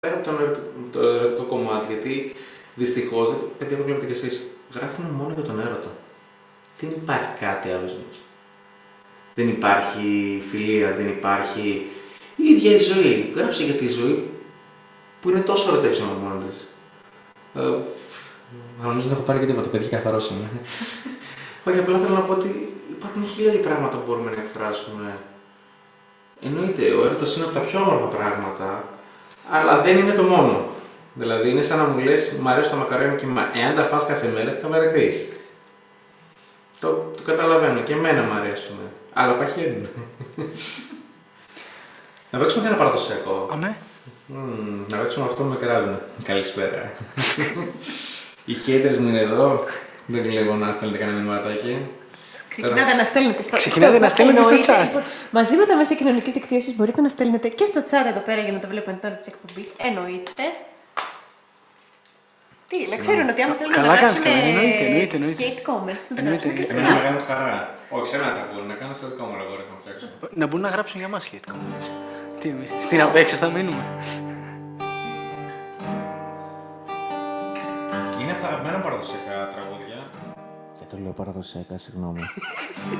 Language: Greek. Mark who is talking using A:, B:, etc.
A: πέρα από το ερωτικό κομμάτι, γιατί δυστυχώς, παιδιά το βλέπετε κι εσείς, γράφουν μόνο για τον έρωτα. Δεν υπάρχει κάτι άλλο μας. Δεν υπάρχει φιλία, δεν υπάρχει η ίδια η ζωή. Γράψε για τη ζωή που είναι τόσο ερωτεύσιμο μόνο της. Νομίζω δεν έχω πάρει και τίποτα, παιδιά, καθαρός είμαι. Όχι, απλά θέλω να πω ότι υπάρχουν χίλια πράγματα που μπορούμε να εκφράσουμε. Εννοείται, ο έρωτας είναι από τα πιο όμορφα πράγματα, αλλά δεν είναι το μόνο. Δηλαδή, είναι σαν να μου λες: μ' αρέσει το μακαρόνι και εάν τα φας κάθε μέρα, θα βαρεθείς. Το καταλαβαίνω και εμένα μ' αρέσουν. Αλλά παχαίνουν. Να παίξουμε ένα παραδοσιακό.
B: Αμέ.
A: Να παίξουμε αυτό που με κράζουν. Καλησπέρα. Οι haters μου είναι εδώ. Δεν βλέπω να στέλνετε κανένα μηνυματάκι.
C: Ξεκινάτε να στέλνετε στο
B: chat.
C: Μαζί με τα μέσα κοινωνικής δικτύωσης μπορείτε να στέλνετε και στο chat εδώ πέρα για να το βλέπετε τώρα της εκπομπής. Εννοείται. Τι, να ξέρουν ότι άμα θέλουν να γράψουν hate comments, να τα γράψουν και στο
A: Είναι
C: chat.
A: μεγάλη χαρά. Όχι, σε μένα θα μπορούν να κάνω στο δικό μου λογαριασμό να φτιάξω.
B: Να μπορούν να γράψουν για μας hate comments. Τι εμείς, στην απέξω θα μείνουμε.
A: Είναι από τα αγαπημένα παραδοσιακά τραγούδια.
D: Δεν το λέω παραδοσιακά, συγγνώμη.